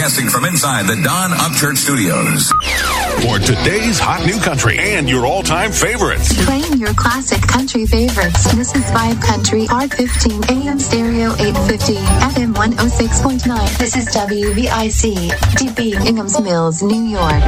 Broadcasting from inside the Don Upchurch Studios. For today's hot new country and your all-time favorites. Playing your classic country favorites. This is Vibe Country, Part 15, AM Stereo 850, FM 106.9. This is WVIC, DB, Inghams Mills, New York.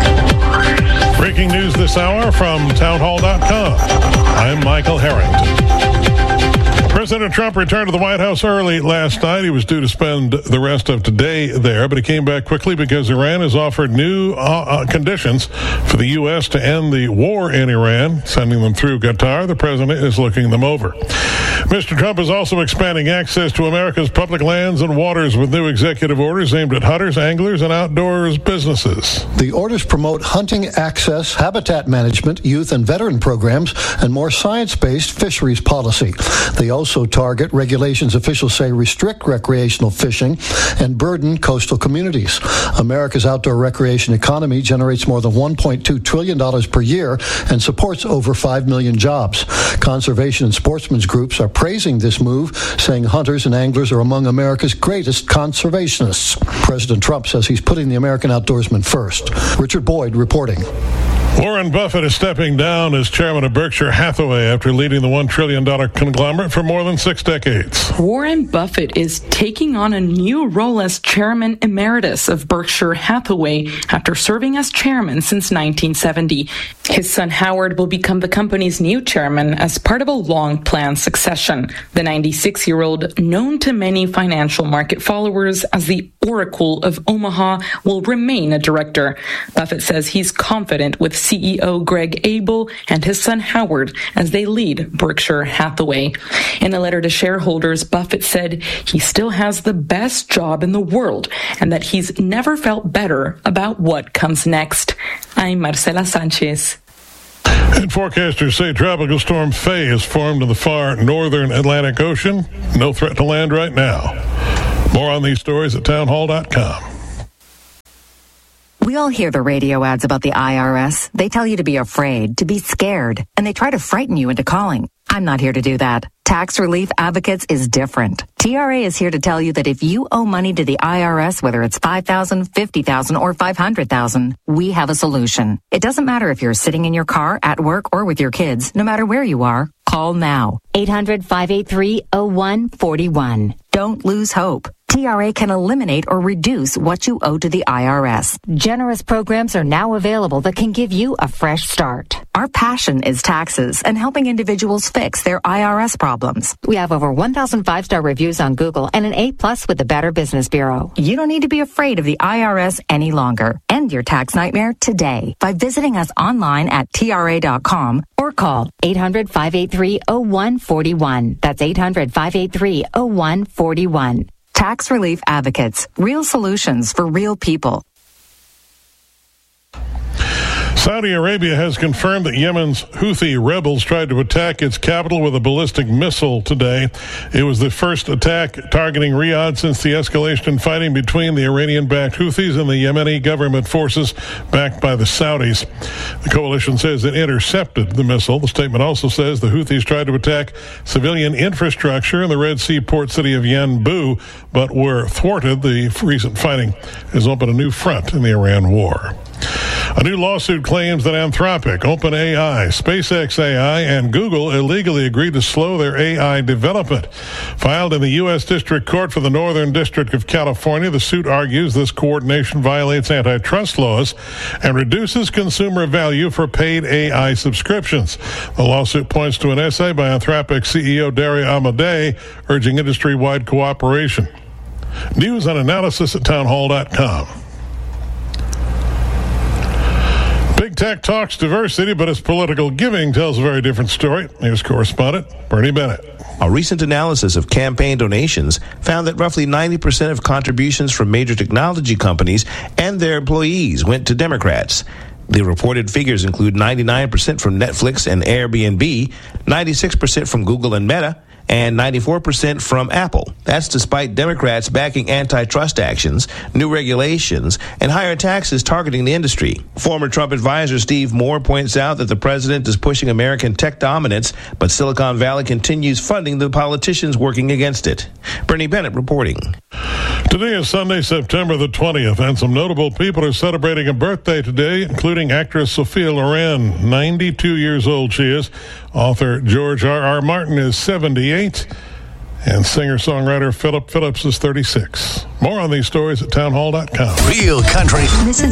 Breaking news this hour from townhall.com. I'm Michael Harrington. President Trump returned to the White House early last night. He was due to spend the rest of today there, but he came back quickly because Iran has offered new conditions for the U.S. to end the war in Iran, sending them through Qatar. The president is looking them over. Mr. Trump is also expanding access to America's public lands and waters with new executive orders aimed at hunters, anglers, and outdoors businesses. The orders promote hunting access, habitat management, youth and veteran programs, and more science-based fisheries policy. They also target regulations officials say restrict recreational fishing and burden coastal communities. America's outdoor recreation economy generates more than $1.2 trillion per year and supports over 5 million jobs. Conservation and sportsmen's groups are praising this move, saying hunters and anglers are among America's greatest conservationists. President Trump says he's putting the American outdoorsman first. Richard Boyd reporting. Warren Buffett is stepping down as chairman of Berkshire Hathaway after leading the $1 trillion conglomerate for more than 6 decades. Warren Buffett is taking on a new role as chairman emeritus of Berkshire Hathaway after serving as chairman since 1970. His son Howard will become the company's new chairman as part of a long-planned succession. The 96-year-old, known to many financial market followers as the Oracle of Omaha, will remain a director. Buffett says he's confident with CEO Greg Abel and his son Howard as they lead Berkshire Hathaway. In a letter to shareholders, Buffett said he still has the best job in the world and that he's never felt better about what comes next. I'm Marcela Sanchez. And forecasters say Tropical Storm Faye has formed in the far northern Atlantic Ocean. No threat to land right now. More on these stories at townhall.com. We all hear the radio ads about the IRS. They tell you to be afraid, to be scared, and they try to frighten you into calling. I'm not here to do that. Tax Relief Advocates is different. TRA is here to tell you that if you owe money to the IRS, whether it's $5,000, $50,000, or $500,000, we have a solution. It doesn't matter if you're sitting in your car, at work, or with your kids. No matter where you are, call now. 800-583-0141. Don't lose hope. TRA can eliminate or reduce what you owe to the IRS. Generous programs are now available that can give you a fresh start. Our passion is taxes and helping individuals fix their IRS problems. We have over 1,000 5-star reviews on Google and an A+ with the Better Business Bureau. You don't need to be afraid of the IRS any longer. End your tax nightmare today by visiting us online at TRA.com or call 800-583-0141. That's 800-583-0141. Tax Relief Advocates. Real solutions for real people. Saudi Arabia has confirmed that Yemen's Houthi rebels tried to attack its capital with a ballistic missile today. It was the first attack targeting Riyadh since the escalation in fighting between the Iranian-backed Houthis and the Yemeni government forces backed by the Saudis. The coalition says it intercepted the missile. The statement also says the Houthis tried to attack civilian infrastructure in the Red Sea port city of Yanbu, but were thwarted. The recent fighting has opened a new front in the Iran war. A new lawsuit claims that Anthropic, OpenAI, SpaceX AI, and Google illegally agreed to slow their AI development. Filed in the U.S. District Court for the Northern District of California, the suit argues this coordination violates antitrust laws and reduces consumer value for paid AI subscriptions. The lawsuit points to an essay by Anthropic CEO Dario Amodei urging industry-wide cooperation. News and analysis at townhall.com. Big Tech talks diversity, but its political giving tells a very different story. Here's correspondent Bernie Bennett. A recent analysis of campaign donations found that roughly 90% of contributions from major technology companies and their employees went to Democrats. The reported figures include 99% from Netflix and Airbnb, 96% from Google and Meta, and 94% from Apple. That's despite Democrats backing antitrust actions, new regulations, and higher taxes targeting the industry. Former Trump advisor Steve Moore points out that the president is pushing American tech dominance, but Silicon Valley continues funding the politicians working against it. Bernie Bennett reporting. Today is Sunday, September the 20th, and some notable people are celebrating a birthday today, including actress Sophia Loren. 92 years old she is. Author George R.R. Martin is 78, and singer-songwriter Philip Phillips is 36. More on these stories at townhall.com. Real country. This is